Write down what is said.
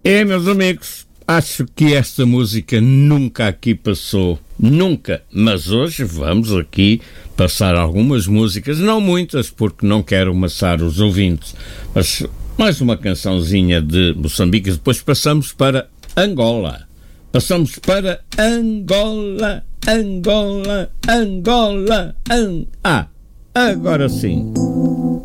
Meus amigos, acho que esta música nunca aqui passou, nunca, mas hoje vamos aqui passar algumas músicas, não muitas, porque não quero amassar os ouvintes, mas mais uma cançãozinha de Moçambique, depois passamos para Angola. Passamos para Angola, Angola, Angola, agora sim.